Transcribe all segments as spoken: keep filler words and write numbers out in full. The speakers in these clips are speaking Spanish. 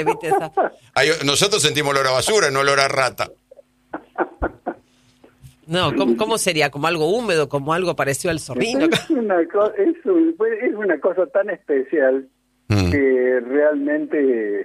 ¿Viste esa? Hay, nosotros sentimos olor a basura, no olor a rata. No, ¿cómo, ¿cómo sería? ¿Como algo húmedo? ¿Como algo parecido al zorrino? Es una, co- es, un- es una cosa tan especial Mm. que realmente...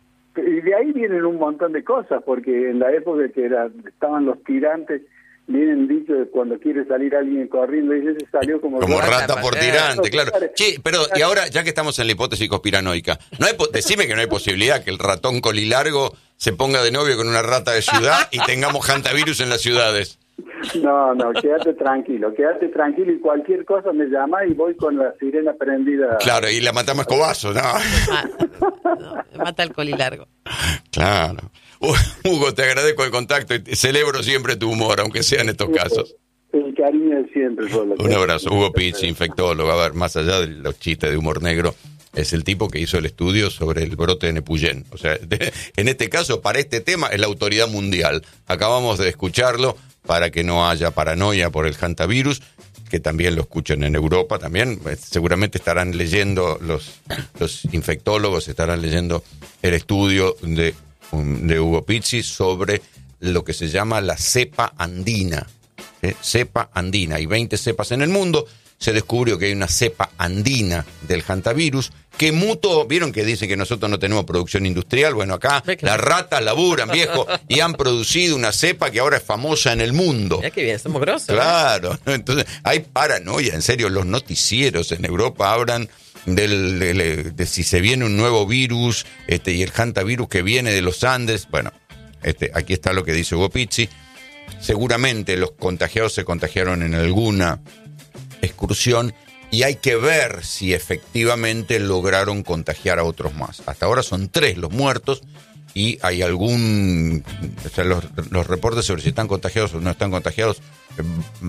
Y de ahí vienen un montón de cosas, porque en la época que era, estaban los tirantes, vienen dicho de cuando quiere salir alguien corriendo, y ese salió como... Como rata, rata por rata. tirante, claro. Che, pero, y ahora, ya que estamos en la hipótesis conspiranoica, no hay po- decime que no hay posibilidad que el ratón colilargo se ponga de novio con una rata de ciudad y tengamos hantavirus en las ciudades. No, no, quédate tranquilo, quédate tranquilo y cualquier cosa me llama y voy con la sirena prendida. Claro, y la matamos a escobazo, ¿no? Ah, no, me mata el colilargo. Claro. Hugo, te agradezco el contacto y celebro siempre tu humor, aunque sea en estos casos. El cariño de siempre. Por lo Un que- abrazo. Hugo Pizzi, infectólogo. A ver, más allá de los chistes de humor negro, es el tipo que hizo el estudio sobre el brote de Nepuyén. O sea, de, en este caso, para este tema, es la autoridad mundial. Acabamos de escucharlo para que no haya paranoia por el hantavirus, que también lo escuchan en Europa, también eh, seguramente estarán leyendo, los, los infectólogos estarán leyendo el estudio de, um, de Hugo Pizzi sobre lo que se llama la cepa andina. ¿eh? Cepa andina. Hay veinte cepas en el mundo. Se descubrió que hay una cepa andina del hantavirus que mutó. ¿Vieron que dicen que nosotros no tenemos producción industrial? Bueno, acá las ratas laburan, viejo, y han producido una cepa que ahora es famosa en el mundo. Mirá que bien, somos grosos. Claro, ¿no? Entonces hay paranoia, en serio, los noticieros en Europa hablan del, de, de, de si se viene un nuevo virus, este, y el hantavirus que viene de los Andes. Bueno, este, aquí está lo que dice Hugo Pizzi. Seguramente los contagiados se contagiaron en alguna excursión y hay que ver si efectivamente lograron contagiar a otros más. Hasta ahora son tres los muertos y hay algún... O sea, los, los reportes sobre si están contagiados o no están contagiados eh,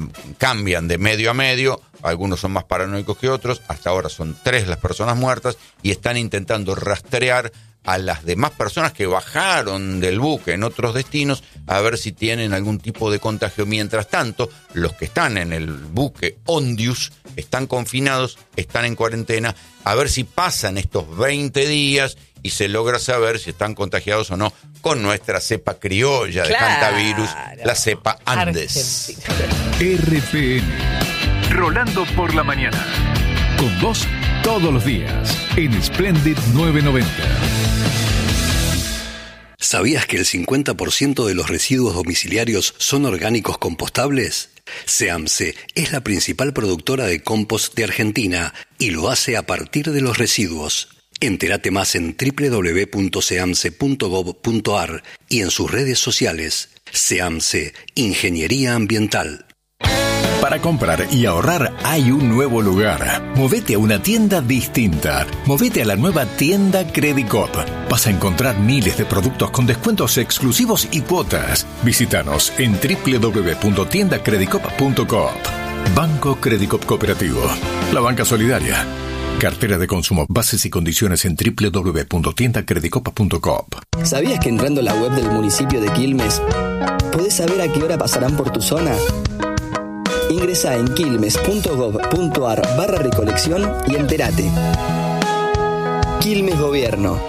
cambian de medio a medio. Algunos son más paranoicos que otros. Hasta ahora son tres las personas muertas y están intentando rastrear a las demás personas que bajaron del buque en otros destinos a ver si tienen algún tipo de contagio. Mientras tanto, los que están en el buque Ondius están confinados, están en cuarentena, a ver si pasan estos veinte días y se logra saber si están contagiados o no con nuestra cepa criolla de Claro. hantavirus, la cepa Andes. Argentina. R P N. Rolando por la mañana. Con vos todos los días en Splendid nueve noventa. ¿Sabías que el cincuenta por ciento de los residuos domiciliarios son orgánicos compostables? SEAMSE es la principal productora de compost de Argentina y lo hace a partir de los residuos. Entérate más en doble u doble u doble u punto seamse punto gob punto ar y en sus redes sociales. SEAMSE, Ingeniería Ambiental. Para comprar y ahorrar hay un nuevo lugar. Movete a una tienda distinta. Movete a la nueva tienda Credicop. Vas a encontrar miles de productos con descuentos exclusivos y cuotas. Visítanos en doble u doble u doble u punto tienda credicop punto coop. Banco Credicop Cooperativo. La banca solidaria. Cartera de consumo. Bases y condiciones en doble u doble u doble u punto tienda credicop punto coop. ¿Sabías que entrando a la web del municipio de Quilmes podés saber a qué hora pasarán por tu zona? Ingresa en quilmes punto gob punto ar barra recolección y entérate. Quilmes Gobierno.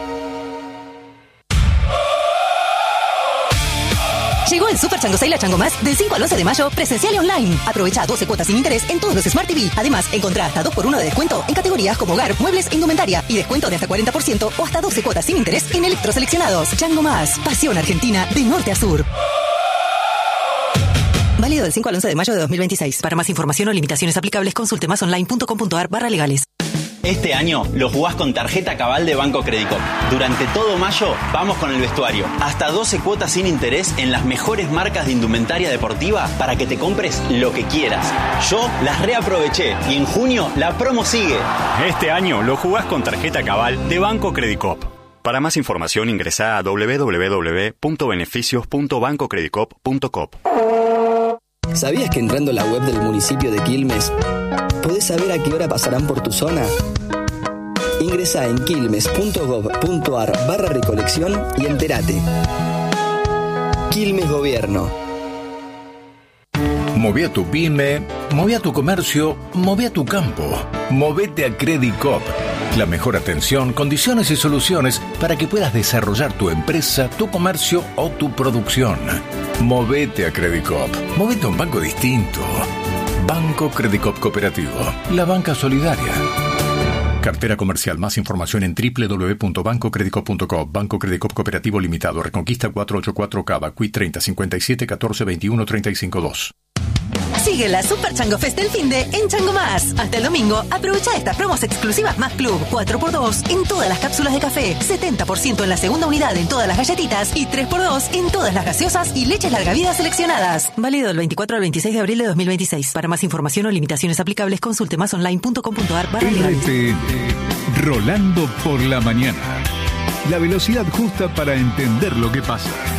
Llegó el Super Chango Sale a Chango Más del cinco al once de mayo, presencial y online. Aprovecha doce cuotas sin interés en todos los Smart T V. Además, encontrá hasta dos por uno de descuento en categorías como hogar, muebles e indumentaria. Y descuento de hasta cuarenta por ciento o hasta doce cuotas sin interés en electroseleccionados. Chango Más, pasión argentina de norte a sur. Válido del cinco al once de mayo de dos mil veintiséis. Para más información o limitaciones aplicables, consulte másonline punto com punto ar barra legales. Este año lo jugás con tarjeta Cabal de Banco Credicop. Durante todo mayo vamos con el vestuario. Hasta doce cuotas sin interés en las mejores marcas de indumentaria deportiva para que te compres lo que quieras. Yo las reaproveché y en junio la promo sigue. Este año lo jugás con tarjeta Cabal de Banco Credicop. Para más información ingresá a doble u doble u doble u punto beneficios punto banco credicop punto coop. ¿Sabías que entrando a la web del municipio de Quilmes podés saber a qué hora pasarán por tu zona? Ingresa en quilmes punto gob punto ar barra recolección y entérate. Quilmes Gobierno. Moví a tu pyme, moví a tu comercio, moví a tu campo. Movete a Credicop. La mejor atención, condiciones y soluciones para que puedas desarrollar tu empresa, tu comercio o tu producción. Movete a Credicop. Movete a un banco distinto. Banco Credicop Cooperativo. La banca solidaria. Cartera comercial. Más información en doble u doble u doble u punto banco credicop punto com. Banco Credicop Cooperativo Limitado. Reconquista cuatrocientos ochenta y cuatro Cava. Q I treinta cincuenta y siete catorce veintiuno treinta y cinco dos. Sigue la Super Chango Fest del finde en Chango Más. Hasta el domingo, aprovecha estas promos exclusivas Más Club. cuatro por dos en todas las cápsulas de café, setenta por ciento en la segunda unidad en todas las galletitas y tres por dos en todas las gaseosas y leches largavidas seleccionadas. Válido del veinticuatro al veintiséis de abril de dos mil veintiséis. Para más información o limitaciones aplicables, consulte más online punto com punto ar barra R T N, Rolando por la mañana. La velocidad justa para entender lo que pasa.